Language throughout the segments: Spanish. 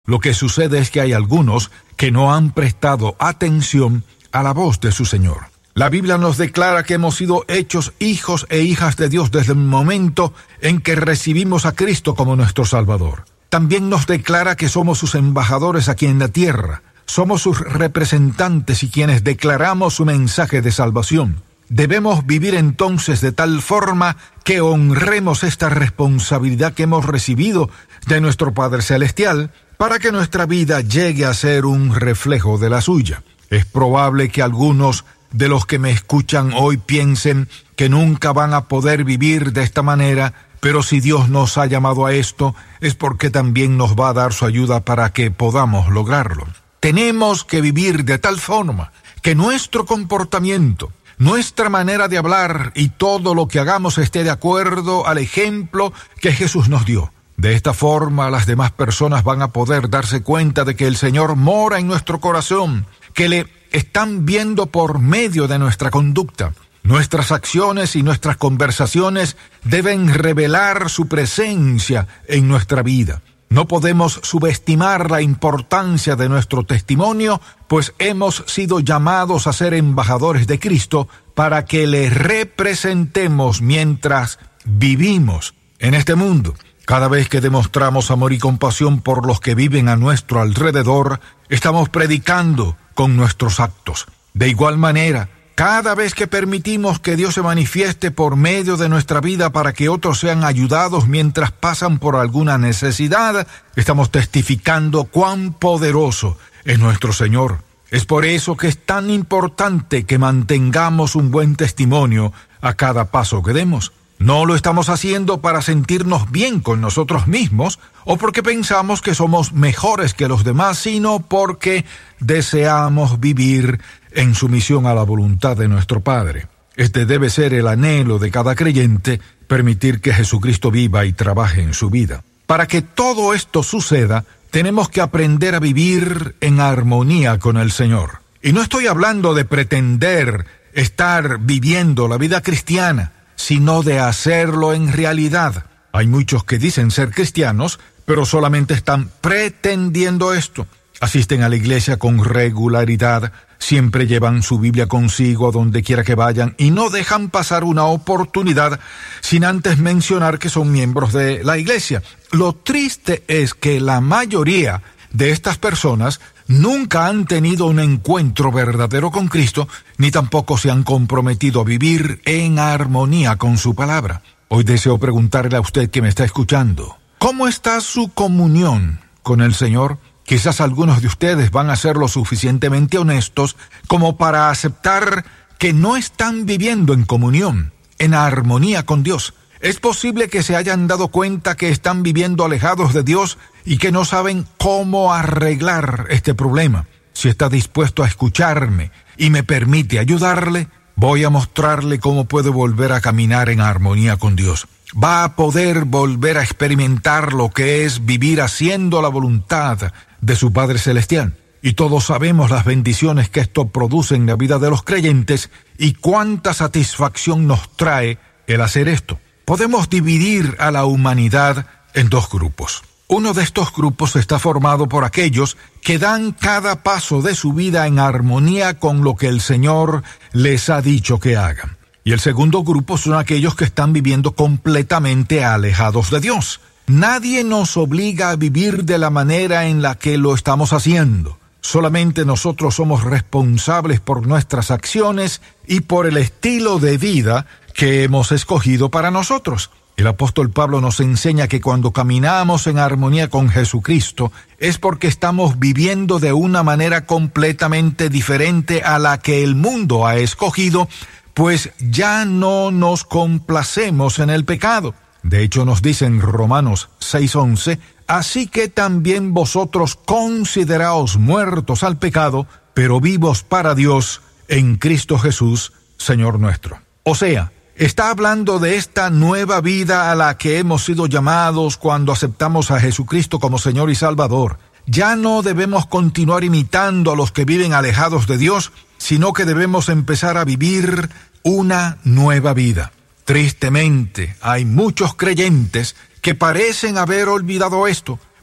Lo que sucede es que hay algunos que no han prestado atención a la voz de su Señor. La Biblia nos declara que hemos sido hechos hijos e hijas de Dios desde el momento en que recibimos a Cristo como nuestro Salvador. También nos declara que somos sus embajadores aquí en la tierra. Somos sus representantes y quienes declaramos su mensaje de salvación. Debemos vivir entonces de tal forma que honremos esta responsabilidad que hemos recibido de nuestro Padre Celestial para que nuestra vida llegue a ser un reflejo de la suya. Es probable que algunos de los que me escuchan hoy piensen que nunca van a poder vivir de esta manera, pero si Dios nos ha llamado a esto, es porque también nos va a dar su ayuda para que podamos lograrlo. Tenemos que vivir de tal forma que nuestro comportamiento, nuestra manera de hablar y todo lo que hagamos esté de acuerdo al ejemplo que Jesús nos dio. De esta forma, las demás personas van a poder darse cuenta de que el Señor mora en nuestro corazón, que le están viendo por medio de nuestra conducta. Nuestras acciones y nuestras conversaciones deben revelar su presencia en nuestra vida. No podemos subestimar la importancia de nuestro testimonio, pues hemos sido llamados a ser embajadores de Cristo para que le representemos mientras vivimos en este mundo. Cada vez que demostramos amor y compasión por los que viven a nuestro alrededor, estamos predicando con nuestros actos. De igual manera, cada vez que permitimos que Dios se manifieste por medio de nuestra vida para que otros sean ayudados mientras pasan por alguna necesidad, estamos testificando cuán poderoso es nuestro Señor. Es por eso que es tan importante que mantengamos un buen testimonio a cada paso que demos. No lo estamos haciendo para sentirnos bien con nosotros mismos o porque pensamos que somos mejores que los demás, sino porque deseamos vivir en sumisión a la voluntad de nuestro Padre. Este debe ser el anhelo de cada creyente, permitir que Jesucristo viva y trabaje en su vida. Para que todo esto suceda, tenemos que aprender a vivir en armonía con el Señor. Y no estoy hablando de pretender estar viviendo la vida cristiana, sino de hacerlo en realidad. Hay muchos que dicen ser cristianos, pero solamente están pretendiendo esto. Asisten a la iglesia con regularidad, siempre llevan su Biblia consigo a donde quiera que vayan y no dejan pasar una oportunidad sin antes mencionar que son miembros de la iglesia. Lo triste es que la mayoría de estas personas nunca han tenido un encuentro verdadero con Cristo, ni tampoco se han comprometido a vivir en armonía con su palabra. Hoy deseo preguntarle a usted que me está escuchando, ¿cómo está su comunión con el Señor? Quizás algunos de ustedes van a ser lo suficientemente honestos como para aceptar que no están viviendo en comunión, en armonía con Dios. Es posible que se hayan dado cuenta que están viviendo alejados de Dios y que no saben cómo arreglar este problema. Si está dispuesto a escucharme y me permite ayudarle, voy a mostrarle cómo puede volver a caminar en armonía con Dios. Va a poder volver a experimentar lo que es vivir haciendo la voluntad de su Padre Celestial. Y todos sabemos las bendiciones que esto produce en la vida de los creyentes y cuánta satisfacción nos trae el hacer esto. Podemos dividir a la humanidad en dos grupos. Uno de estos grupos está formado por aquellos que dan cada paso de su vida en armonía con lo que el Señor les ha dicho que hagan. Y el segundo grupo son aquellos que están viviendo completamente alejados de Dios. Nadie nos obliga a vivir de la manera en la que lo estamos haciendo. Solamente nosotros somos responsables por nuestras acciones y por el estilo de vida que hemos escogido para nosotros. El apóstol Pablo nos enseña que cuando caminamos en armonía con Jesucristo es porque estamos viviendo de una manera completamente diferente a la que el mundo ha escogido, pues ya no nos complacemos en el pecado. De hecho, nos dice en Romanos 6:11, así que también vosotros consideraos muertos al pecado, pero vivos para Dios en Cristo Jesús, Señor nuestro. O sea, está hablando de esta nueva vida a la que hemos sido llamados cuando aceptamos a Jesucristo como Señor y Salvador. Ya no debemos continuar imitando a los que viven alejados de Dios, sino que debemos empezar a vivir una nueva vida. Tristemente, hay muchos creyentes que parecen haber olvidado esto,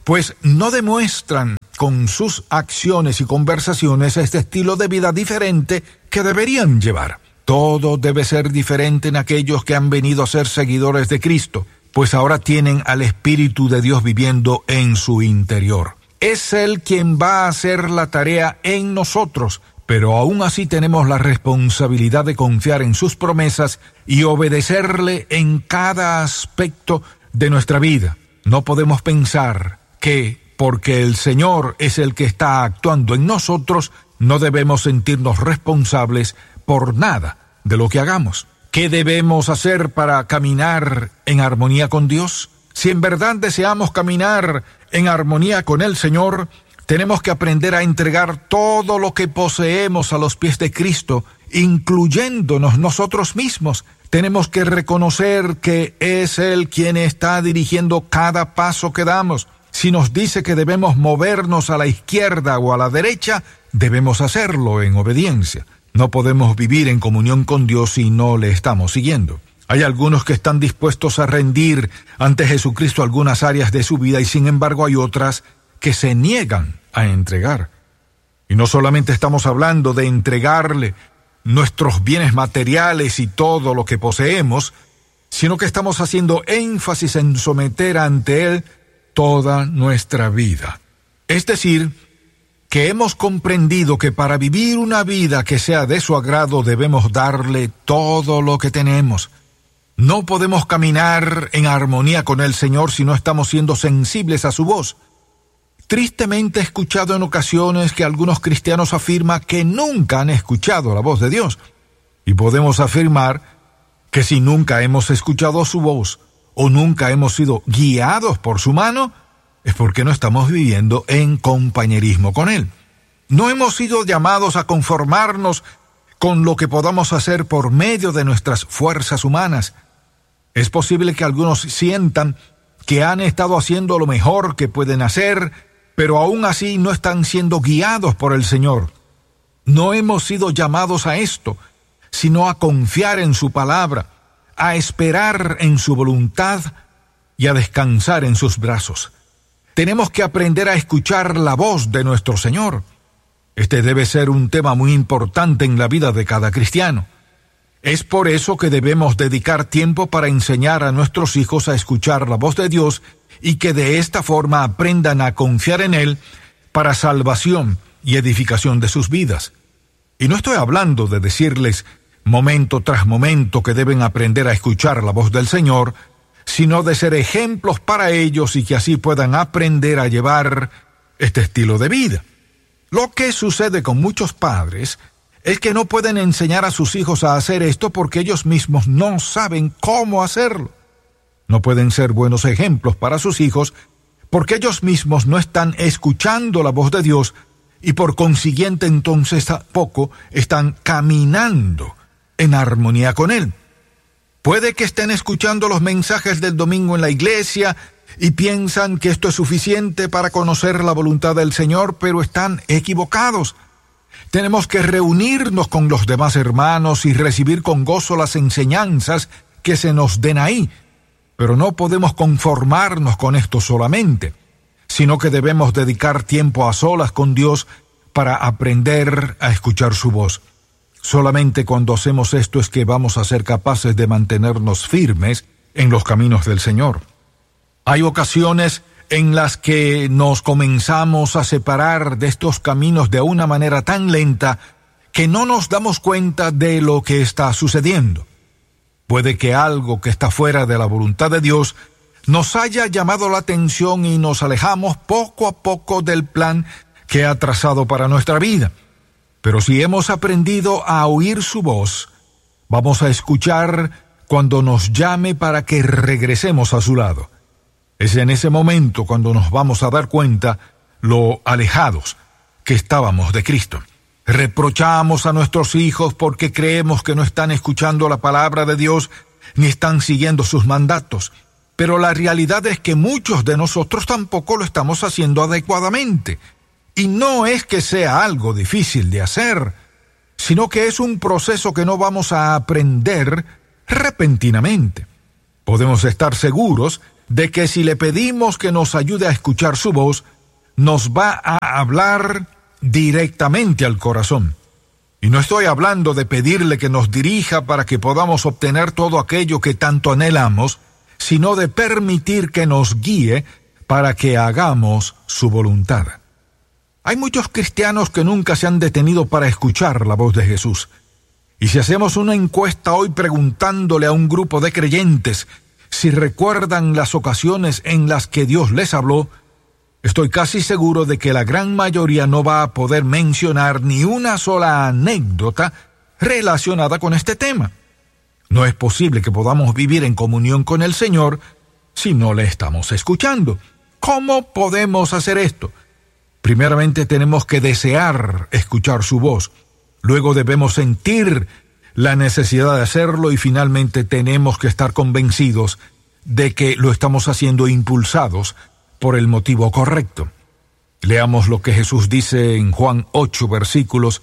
pues no demuestran con sus acciones y conversaciones este estilo de vida diferente que deberían llevar. Todo debe ser diferente en aquellos que han venido a ser seguidores de Cristo, pues ahora tienen al Espíritu de Dios viviendo en su interior. Es Él quien va a hacer la tarea en nosotros, pero aún así tenemos la responsabilidad de confiar en sus promesas y obedecerle en cada aspecto de nuestra vida. No podemos pensar que, porque el Señor es el que está actuando en nosotros, no debemos sentirnos responsables por nada de lo que hagamos. ¿Qué debemos hacer para caminar en armonía con Dios? Si en verdad deseamos caminar en armonía con el Señor, tenemos que aprender a entregar todo lo que poseemos a los pies de Cristo, incluyéndonos nosotros mismos. Tenemos que reconocer que es Él quien está dirigiendo cada paso que damos. Si nos dice que debemos movernos a la izquierda o a la derecha, debemos hacerlo en obediencia. No podemos vivir en comunión con Dios si no le estamos siguiendo. Hay algunos que están dispuestos a rendir ante Jesucristo algunas áreas de su vida y sin embargo hay otras que se niegan a entregar. Y no solamente estamos hablando de entregarle nuestros bienes materiales y todo lo que poseemos, sino que estamos haciendo énfasis en someter ante Él toda nuestra vida. Es decir, que hemos comprendido que para vivir una vida que sea de su agrado debemos darle todo lo que tenemos. No podemos caminar en armonía con el Señor si no estamos siendo sensibles a su voz. Tristemente he escuchado en ocasiones que algunos cristianos afirman que nunca han escuchado la voz de Dios. Y podemos afirmar que si nunca hemos escuchado su voz o nunca hemos sido guiados por su mano, es porque no estamos viviendo en compañerismo con Él. No hemos sido llamados a conformarnos con lo que podamos hacer por medio de nuestras fuerzas humanas. Es posible que algunos sientan que han estado haciendo lo mejor que pueden hacer, pero aún así no están siendo guiados por el Señor. No hemos sido llamados a esto, sino a confiar en su palabra, a esperar en su voluntad y a descansar en sus brazos. Tenemos que aprender a escuchar la voz de nuestro Señor. Este debe ser un tema muy importante en la vida de cada cristiano. Es por eso que debemos dedicar tiempo para enseñar a nuestros hijos a escuchar la voz de Dios y que de esta forma aprendan a confiar en Él para salvación y edificación de sus vidas. Y no estoy hablando de decirles momento tras momento que deben aprender a escuchar la voz del Señor, sino de ser ejemplos para ellos y que así puedan aprender a llevar este estilo de vida. Lo que sucede con muchos padres es que no pueden enseñar a sus hijos a hacer esto porque ellos mismos no saben cómo hacerlo. No pueden ser buenos ejemplos para sus hijos porque ellos mismos no están escuchando la voz de Dios y por consiguiente entonces tampoco están caminando en armonía con Él. Puede que estén escuchando los mensajes del domingo en la iglesia y piensan que esto es suficiente para conocer la voluntad del Señor, pero están equivocados. Tenemos que reunirnos con los demás hermanos y recibir con gozo las enseñanzas que se nos den ahí. Pero no podemos conformarnos con esto solamente, sino que debemos dedicar tiempo a solas con Dios para aprender a escuchar su voz. Solamente cuando hacemos esto es que vamos a ser capaces de mantenernos firmes en los caminos del Señor. Hay ocasiones en las que nos comenzamos a separar de estos caminos de una manera tan lenta que no nos damos cuenta de lo que está sucediendo. Puede que algo que está fuera de la voluntad de Dios nos haya llamado la atención y nos alejamos poco a poco del plan que ha trazado para nuestra vida. Pero si hemos aprendido a oír su voz, vamos a escuchar cuando nos llame para que regresemos a su lado. Es en ese momento cuando nos vamos a dar cuenta lo alejados que estábamos de Cristo. Reprochamos a nuestros hijos porque creemos que no están escuchando la palabra de Dios ni están siguiendo sus mandatos. Pero la realidad es que muchos de nosotros tampoco lo estamos haciendo adecuadamente. Y no es que sea algo difícil de hacer, sino que es un proceso que no vamos a aprender repentinamente. Podemos estar seguros de que si le pedimos que nos ayude a escuchar su voz, nos va a hablar directamente al corazón. Y no estoy hablando de pedirle que nos dirija para que podamos obtener todo aquello que tanto anhelamos, sino de permitir que nos guíe para que hagamos su voluntad. Hay muchos cristianos que nunca se han detenido para escuchar la voz de Jesús. Y si hacemos una encuesta hoy preguntándole a un grupo de creyentes si recuerdan las ocasiones en las que Dios les habló, estoy casi seguro de que la gran mayoría no va a poder mencionar ni una sola anécdota relacionada con este tema. No es posible que podamos vivir en comunión con el Señor si no le estamos escuchando. ¿Cómo podemos hacer esto? Primeramente tenemos que desear escuchar su voz. Luego debemos sentir la necesidad de hacerlo y finalmente tenemos que estar convencidos de que lo estamos haciendo impulsados por el motivo correcto. Leamos lo que Jesús dice en Juan 8, versículos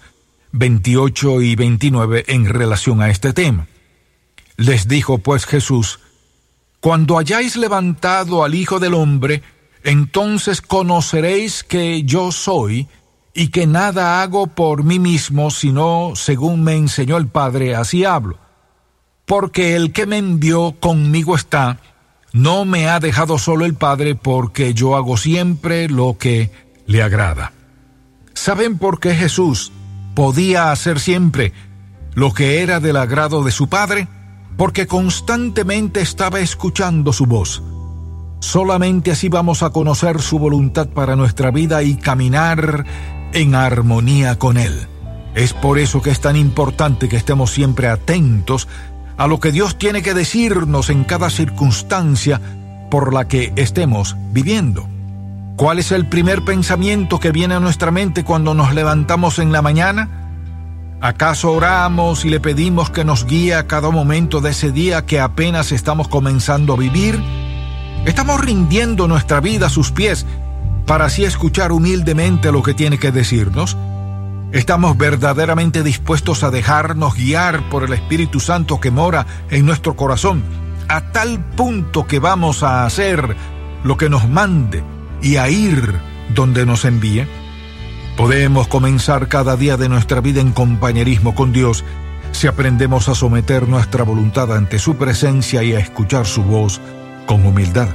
28 y 29 en relación a este tema. Les dijo pues Jesús: cuando hayáis levantado al Hijo del Hombre, entonces conoceréis que yo soy, y que nada hago por mí mismo, sino según me enseñó el Padre, así hablo. Porque el que me envió conmigo está, no me ha dejado solo el Padre, porque yo hago siempre lo que le agrada. ¿Saben por qué Jesús podía hacer siempre lo que era del agrado de su Padre? Porque constantemente estaba escuchando su voz. Solamente así vamos a conocer su voluntad para nuestra vida y caminar en armonía con Él. Es por eso que es tan importante que estemos siempre atentos a lo que Dios tiene que decirnos en cada circunstancia por la que estemos viviendo. ¿Cuál es el primer pensamiento que viene a nuestra mente cuando nos levantamos en la mañana? ¿Acaso oramos y le pedimos que nos guíe a cada momento de ese día que apenas estamos comenzando a vivir? ¿Estamos rindiendo nuestra vida a sus pies para así escuchar humildemente lo que tiene que decirnos? ¿Estamos verdaderamente dispuestos a dejarnos guiar por el Espíritu Santo que mora en nuestro corazón, a tal punto que vamos a hacer lo que nos mande y a ir donde nos envíe? Podemos comenzar cada día de nuestra vida en compañerismo con Dios si aprendemos a someter nuestra voluntad ante su presencia y a escuchar su voz con humildad.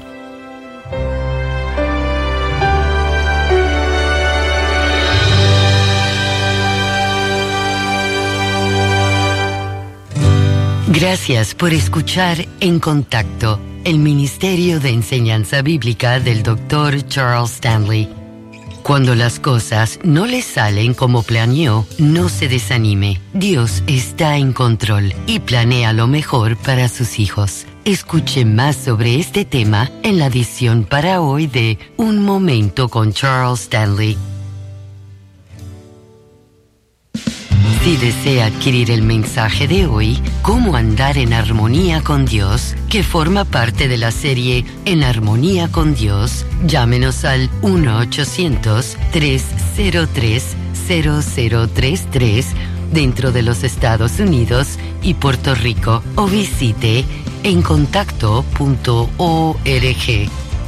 Gracias por escuchar En Contacto, el Ministerio de Enseñanza Bíblica del Dr. Charles Stanley. Cuando las cosas no le salen como planeó, no se desanime. Dios está en control y planea lo mejor para sus hijos. Escuche más sobre este tema en la edición para hoy de Un Momento con Charles Stanley. Si desea adquirir el mensaje de hoy, Cómo andar en armonía con Dios, que forma parte de la serie En Armonía con Dios, llámenos al 1-800-303-0033 dentro de los Estados Unidos y Puerto Rico o visite encontacto.org.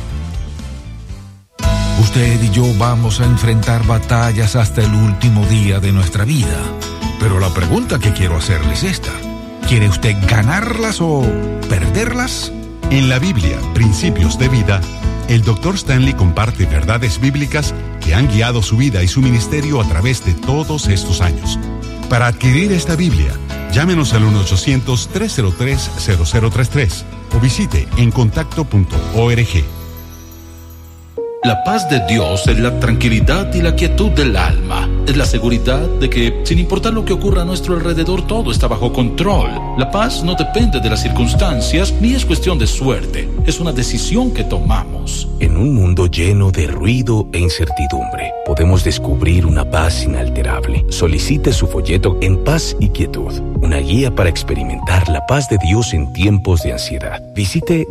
Usted y yo vamos a enfrentar batallas hasta el último día de nuestra vida. Pero la pregunta que quiero hacerle es esta: ¿quiere usted ganarlas o perderlas? En la Biblia, Principios de Vida, el Dr. Stanley comparte verdades bíblicas que han guiado su vida y su ministerio a través de todos estos años. Para adquirir esta Biblia, llámenos al 1-800-303-0033 o visite encontacto.org. La paz de Dios es la tranquilidad y la quietud del alma. Es la seguridad de que, sin importar lo que ocurra a nuestro alrededor, todo está bajo control. La paz no depende de las circunstancias, ni es cuestión de suerte. Es una decisión que tomamos. En un mundo lleno de ruido e incertidumbre, podemos descubrir una paz inalterable. Solicite su folleto En Paz y Quietud, una guía para experimentar la paz de Dios en tiempos de ansiedad. Visite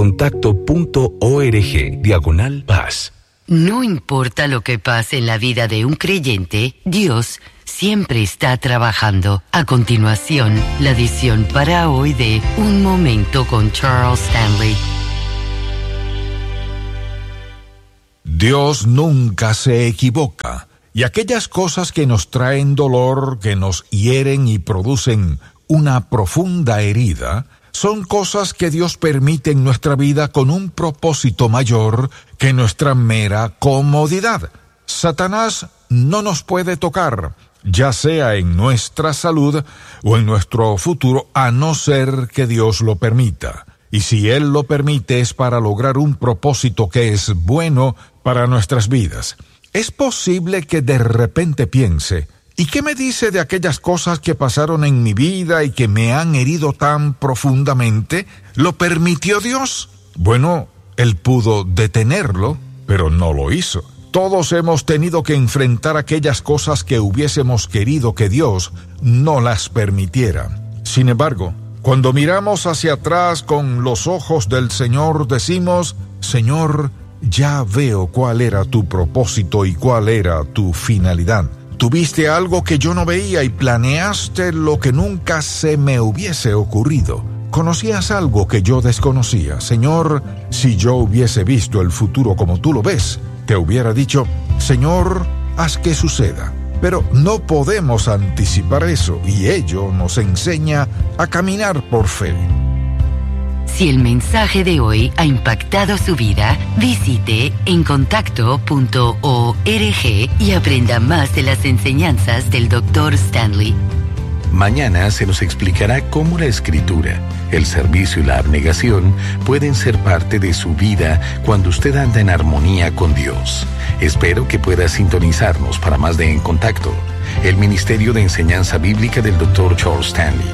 encontacto.org/paz. No importa lo que pase en la vida de un creyente, Dios siempre está trabajando. A continuación, la edición para hoy de Un Momento con Charles Stanley. Dios nunca se equivoca, y aquellas cosas que nos traen dolor, que nos hieren y producen una profunda herida, son cosas que Dios permite en nuestra vida con un propósito mayor que nuestra mera comodidad. Satanás no nos puede tocar, ya sea en nuestra salud o en nuestro futuro, a no ser que Dios lo permita. Y si Él lo permite es para lograr un propósito que es bueno para nuestras vidas. Es posible que de repente piense, ¿y qué me dice de aquellas cosas que pasaron en mi vida y que me han herido tan profundamente? ¿Lo permitió Dios? Bueno, Él pudo detenerlo, pero no lo hizo. Todos hemos tenido que enfrentar aquellas cosas que hubiésemos querido que Dios no las permitiera. Sin embargo, cuando miramos hacia atrás con los ojos del Señor, decimos, Señor, ya veo cuál era tu propósito y cuál era tu finalidad. Tuviste algo que yo no veía y planeaste lo que nunca se me hubiese ocurrido. Conocías algo que yo desconocía. Señor, si yo hubiese visto el futuro como tú lo ves, te hubiera dicho, Señor, haz que suceda. Pero no podemos anticipar eso y ello nos enseña a caminar por fe. Si el mensaje de hoy ha impactado su vida, visite encontacto.org y aprenda más de las enseñanzas del Dr. Stanley. Mañana se nos explicará cómo la Escritura, el servicio y la abnegación pueden ser parte de su vida cuando usted anda en armonía con Dios. Espero que pueda sintonizarnos para más de En Contacto, el Ministerio de Enseñanza Bíblica del Dr. Charles Stanley.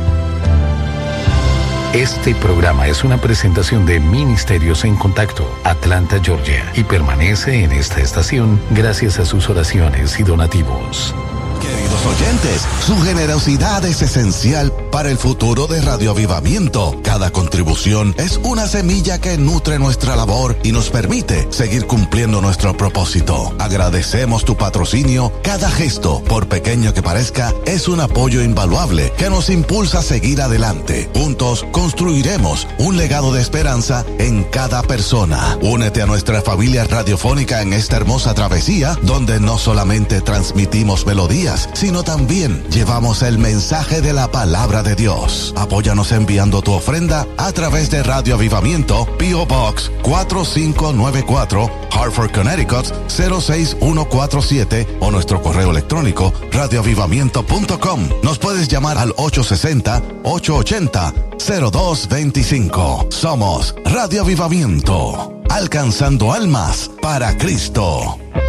Este programa es una presentación de Ministerios en Contacto, Atlanta, Georgia, y permanece en esta estación gracias a sus oraciones y donativos. Queridos oyentes, su generosidad es esencial para el futuro de Radio Avivamiento. Cada contribución es una semilla que nutre nuestra labor y nos permite seguir cumpliendo nuestro propósito. Agradecemos tu patrocinio. Cada gesto, por pequeño que parezca, es un apoyo invaluable que nos impulsa a seguir adelante. Juntos construiremos un legado de esperanza en cada persona. Únete a nuestra familia radiofónica en esta hermosa travesía, donde no solamente transmitimos melodías, sino también llevamos el mensaje de la palabra de Dios. Apóyanos enviando tu ofrenda a través de Radio Avivamiento, P.O. Box 4594, Hartford, Connecticut 06147, o nuestro correo electrónico radioavivamiento.com. Nos puedes llamar al 860-880-0225. Somos Radio Avivamiento, alcanzando almas para Cristo.